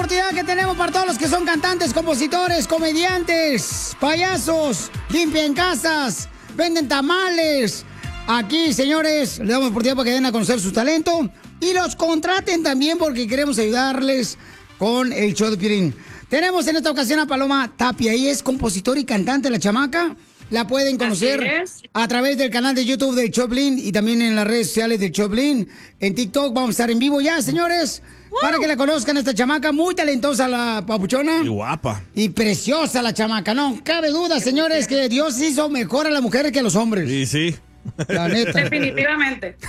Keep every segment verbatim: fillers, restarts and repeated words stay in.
oportunidad que tenemos para todos los que son cantantes, compositores, comediantes, payasos, limpian casas, venden tamales. Aquí, señores, le damos oportunidad para que den a conocer su talento y los contraten también porque queremos ayudarles con el show de Piolín. Tenemos en esta ocasión a Paloma Tapia. Ella es compositora y cantante, la chamaca. La pueden conocer a través del canal de YouTube del Choplin y también en las redes sociales del Choplin. En TikTok vamos a estar en vivo ya, señores. ¡Wow! Para que la conozcan, esta chamaca. Muy talentosa la papuchona. Y guapa. Y preciosa la chamaca. No cabe duda, señores, que Dios hizo mejor a las mujeres que a los hombres. Sí, sí. La neta. Definitivamente.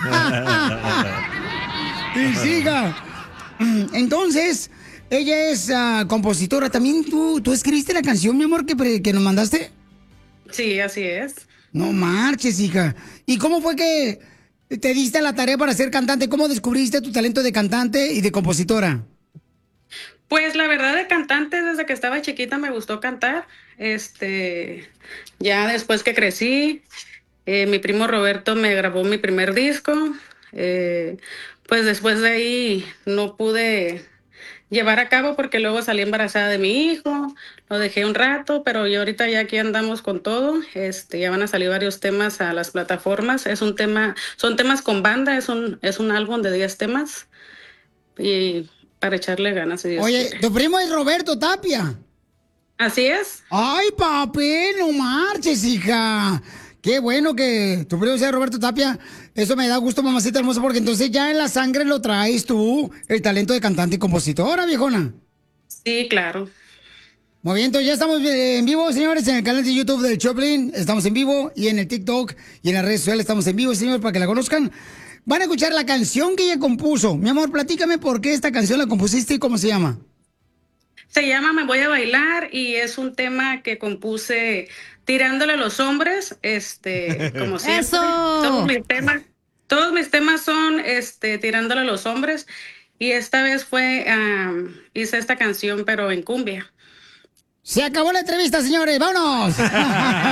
Y siga. Entonces, ella es uh, compositora. ¿También tú, tú escribiste la canción, mi amor, que, pre- que nos mandaste? Sí, así es. No marches, hija. ¿Y cómo fue que te diste la tarea para ser cantante? ¿Cómo descubriste tu talento de cantante y de compositora? Pues la verdad de cantante, desde que estaba chiquita me gustó cantar. Este, ya después que crecí, eh, mi primo Roberto me grabó mi primer disco. Eh, pues después de ahí no pude llevar a cabo porque luego salí embarazada de mi hijo, lo dejé un rato, pero yo ahorita ya aquí andamos con todo. Este, ya van a salir varios temas a las plataformas. Es un tema, son temas con banda, es un, es un álbum de diez temas y para echarle ganas. Si Dios Oye, quiere. tu primo es Roberto Tapia. Así es. Ay, papi, no marches, hija. Qué bueno que tu primo sea Roberto Tapia. Eso me da gusto, mamacita hermosa, porque entonces ya en la sangre lo traes tú, el talento de cantante y compositora, viejona. Sí, claro. Muy bien, entonces ya estamos en vivo, señores, en el canal de YouTube del Choplin. Estamos en vivo y en el TikTok y en las redes sociales estamos en vivo, señor, para que la conozcan. Van a escuchar la canción que ella compuso. Mi amor, platícame por qué esta canción la compusiste y cómo se llama. Se llama Me voy a bailar y es un tema que compuse tirándole a los hombres, este, como siempre. ¡Eso! Todos mis temas, todos mis temas son este, tirándole a los hombres y esta vez fue, um, hice esta canción pero en cumbia. Se acabó la entrevista, señores. ¡Vámonos!